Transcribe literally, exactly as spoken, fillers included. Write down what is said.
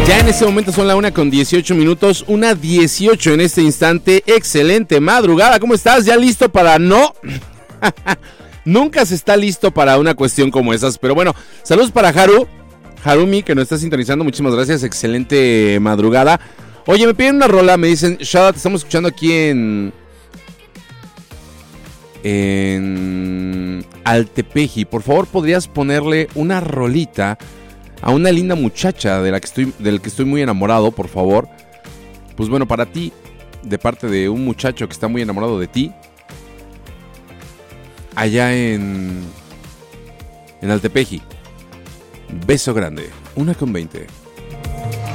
Ya en este momento son la una con dieciocho minutos, una dieciocho en este instante. Excelente madrugada, ¿cómo estás? ¿Ya listo para no? Nunca se está listo para una cuestión como esas, pero bueno, saludos para Haru, Harumi, que nos está sintonizando, muchísimas gracias, excelente madrugada. Oye, me piden una rola, me dicen, Shada, te estamos escuchando aquí en... En... Altepeji, por favor, ¿podrías ponerle una rolita a una linda muchacha de la que estoy, del que estoy muy enamorado, por favor? Pues bueno, para ti, de parte de un muchacho que está muy enamorado de ti, allá en... En Altepeji. Beso grande, una con veinte.